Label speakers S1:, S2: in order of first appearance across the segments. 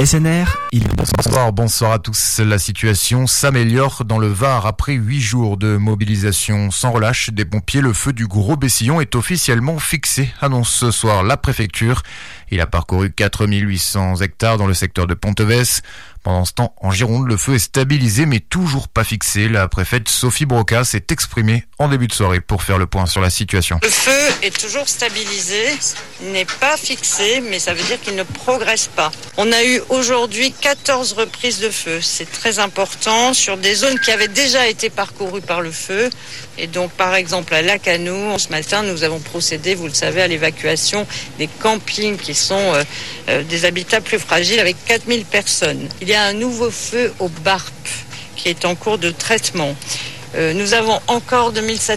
S1: SNR,
S2: Bonsoir à tous. La situation s'améliore dans le Var après 8 jours de mobilisation sans relâche des pompiers. Le feu du Gros Bessillon est officiellement fixé, annonce ce soir la préfecture. Il a parcouru 4800 hectares dans le secteur de Ponteves. Pendant ce temps, en Gironde, le feu est stabilisé mais toujours pas fixé. La préfète Sophie Broca s'est exprimée en début de soirée pour faire le point sur la situation.
S3: Le feu est toujours stabilisé, il n'est pas fixé, mais ça veut dire qu'il ne progresse pas. On a eu aujourd'hui 14 reprises de feu. C'est très important sur des zones qui avaient déjà été parcourues par le feu. Et donc, par exemple, à Lacanou, ce matin, nous avons procédé, vous le savez, à l'évacuation des campings qui sont des habitats plus fragiles avec 4000 personnes. Il y a un nouveau feu au Barp qui est en cours de traitement. Nous avons encore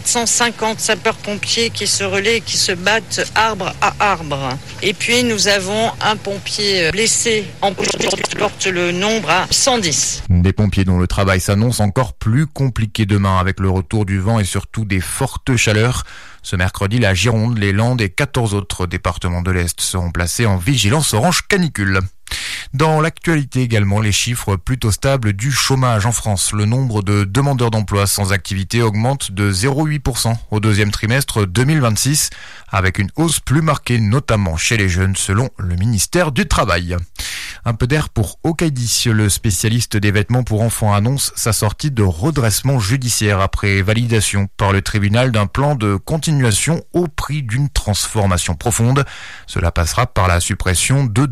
S3: 2750 sapeurs-pompiers qui se relaient et qui se battent arbre à arbre. Et puis nous avons un pompier blessé en qui porte le nombre à 110.
S2: Des pompiers dont le travail s'annonce encore plus compliqué demain avec le retour du vent et surtout des fortes chaleurs. Ce mercredi, la Gironde, les Landes et 14 autres départements de l'Est seront placés en vigilance orange canicule. Dans l'actualité également, les chiffres plutôt stables du chômage en France. Le nombre de demandeurs d'emploi sans activité augmente de 0,8% au deuxième trimestre 2026, avec une hausse plus marquée notamment chez les jeunes selon le ministère du Travail. Un peu d'air pour Okaidi, le spécialiste des vêtements pour enfants annonce sa sortie de redressement judiciaire après validation par le tribunal d'un plan de continuation au prix d'une transformation profonde. Cela passera par la suppression de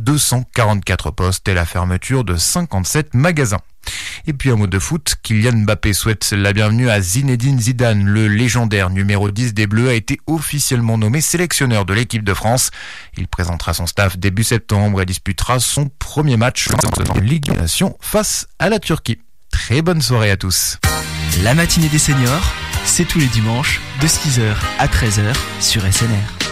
S2: 244 postes et la fermeture de 57 magasins. Et puis un mot de foot, Kylian Mbappé souhaite la bienvenue à Zinedine Zidane. Le légendaire numéro 10 des Bleus a été officiellement nommé sélectionneur de l'équipe de France. Il présentera son staff début septembre et disputera son premier match en Ligue des Nations face à la Turquie. Très bonne soirée à tous.
S1: la matinée des seniors, c'est tous les dimanches de 6h à 13h sur SNR.